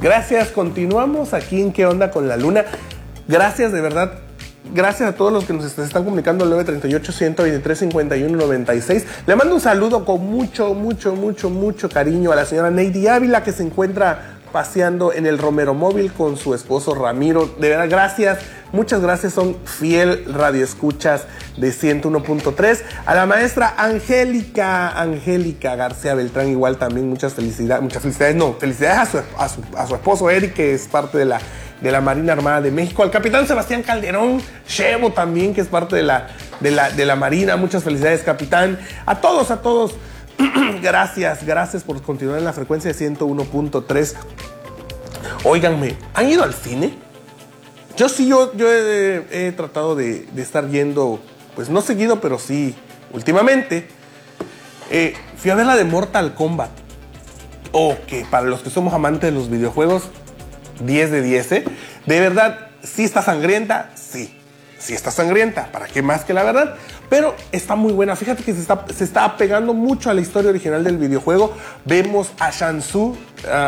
Gracias, continuamos aquí en ¿Qué onda con la luna? Gracias, de verdad. Gracias a todos los que nos están comunicando al 938-123-5196. Le mando un saludo con mucho cariño a la señora Neidy Ávila, que se encuentra paseando en el Romero Móvil con su esposo Ramiro. De verdad, gracias. Muchas gracias, son fiel radioescuchas de 101.3. A la maestra Angélica García Beltrán, igual también muchas felicidades. No, felicidades a su esposo Eric, que es parte de la Marina Armada de México. Al capitán Sebastián Calderón Chevo también, que es parte de la Marina. Muchas felicidades, capitán. A todos. Gracias por continuar en la frecuencia de 101.3. Óiganme, ¿han ido al cine? Yo he tratado de estar yendo, pues no seguido, pero sí últimamente. Fui a ver la de Mortal Kombat. Que para los que somos amantes de los videojuegos, 10 de 10, ¿eh? De verdad, ¿sí está sangrienta? Sí está sangrienta, ¿para qué más que la verdad? Pero está muy buena. Fíjate que se está apegando mucho a la historia original del videojuego. Vemos a Shang Tsung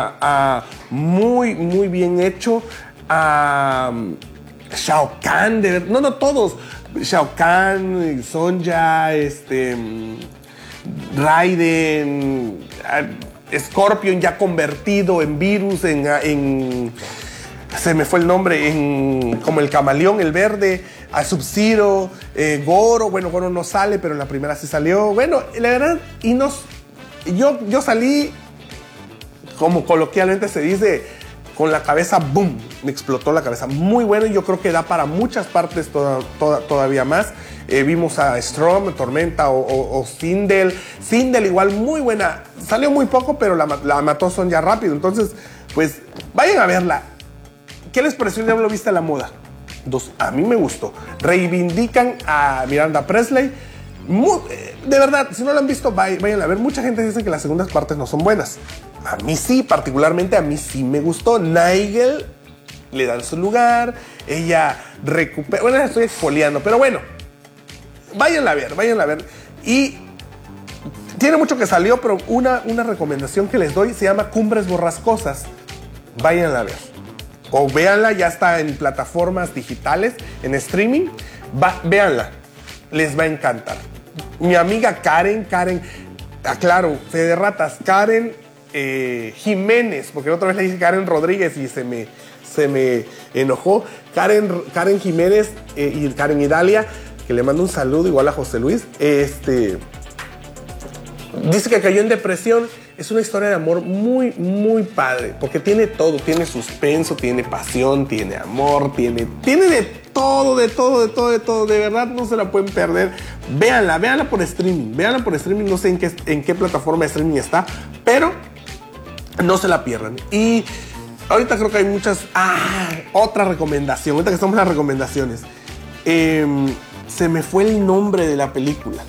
muy bien hecho. A Shao Kahn, todos. Shao Kahn, Sonja, Raiden, Scorpion ya convertido en virus, se me fue el nombre, como el camaleón, el verde, a Sub-Zero, Goro. Bueno, Goro no sale, pero en la primera sí salió. Bueno, la verdad, yo salí, como coloquialmente se dice, con la cabeza, boom, me explotó la cabeza. Muy bueno, y yo creo que da para muchas partes todavía más. Vimos a Strom, Tormenta o Sindel. Sindel igual muy buena. Salió muy poco, pero la mató Sonja rápido. Entonces, pues, vayan a verla. ¿Qué les pareció el Diablo Viste a la Moda? A mí me gustó. Reivindican a Miranda Presley. De verdad, si no la han visto, vayan a ver. Mucha gente dice que las segundas partes no son buenas. A mí sí, particularmente a mí sí me gustó. Nigel le dan su lugar. Ella recupera. Bueno, la estoy exfoliando, pero bueno. Váyanla a ver. Y tiene mucho que salió, pero una recomendación que les doy se llama Cumbres Borrascosas. Váyanla a ver. O véanla, ya está en plataformas digitales, en streaming. Véanla, les va a encantar. Mi amiga Karen, aclaro, fe de ratas, Karen Jiménez, porque la otra vez le dije Karen Rodríguez y se me enojó. Karen Jiménez y Karen Idalia, que le mando un saludo, igual a José Luis. Dice que cayó en depresión. Es una historia de amor muy padre, porque tiene todo. Tiene suspenso, tiene pasión, tiene amor, tiene de todo. De verdad, no se la pueden perder. Véanla por streaming. No sé en qué plataforma de streaming está, pero no se la pierdan. Y ahorita creo que hay muchas... otra recomendación. Ahorita que estamos en las recomendaciones. Se me fue el nombre de la película.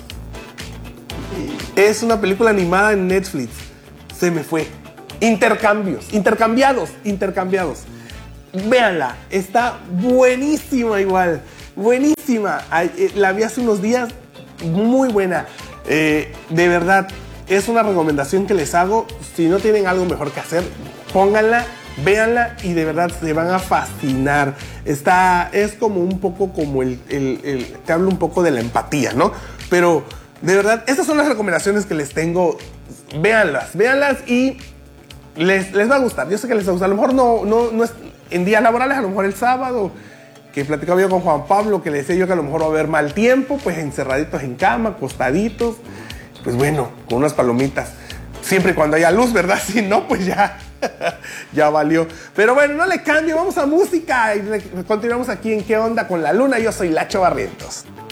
Es una película animada en Netflix. Se me fue. Intercambiados. Véanla, está buenísima igual. Buenísima. La vi hace unos días. Muy buena. De verdad, es una recomendación que les hago. Si no tienen algo mejor que hacer, pónganla, véanla y de verdad se van a fascinar. Es como un poco como te hablo un poco de la empatía, ¿no? Pero de verdad, estas son las recomendaciones que les tengo. Véanlas y les va a gustar. Yo sé que les va a gustar. A lo mejor no es en días laborales, a lo mejor el sábado, que platicaba yo con Juan Pablo, que le decía yo que a lo mejor va a haber mal tiempo, pues encerraditos en cama, acostaditos, pues bueno, con unas palomitas. Siempre y cuando haya luz, ¿verdad? Si no, pues ya valió. Pero bueno, no le cambio, vamos a música y continuamos aquí en ¿Qué onda con la luna? Yo soy Lacho Barrientos.